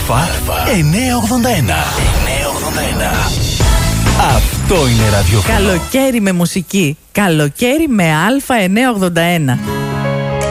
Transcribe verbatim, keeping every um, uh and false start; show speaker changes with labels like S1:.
S1: εννιακόσια ογδόντα ένα. εννιακόσια ογδόντα ένα. Αυτό είναι ραδιόφωνο.
S2: Καλοκαίρι με μουσική. Καλοκαίρι με Α εννιακόσια ογδόντα ένα.